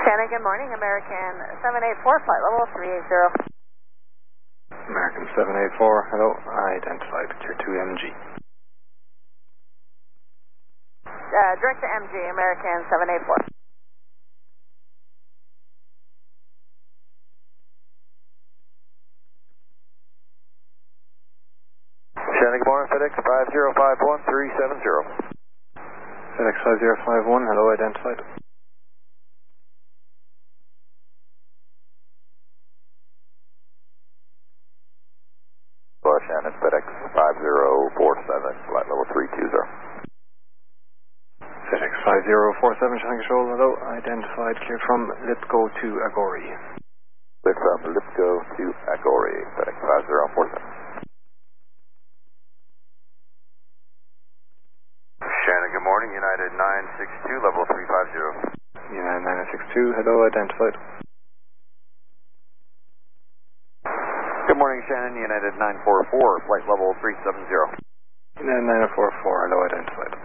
Shannon, good morning. American 784, flight level 380. American 784, hello, identified with your 2MG. Direct to MG, American 784. Shannon, good morning, FedEx 5051370. FedEx 5051, hello, identified. Shannon, FedEx 5047, flight level 320. FedEx 5047, Shannon Control, hello, identified, cleared from Lipgo to Agori. Cleared from Lipgo to Agori, FedEx 5047. Shannon, good morning, United 962, level 350. United 962, hello, identified. Good morning, Shannon, United 944, flight level 370. United 944, hello, identified.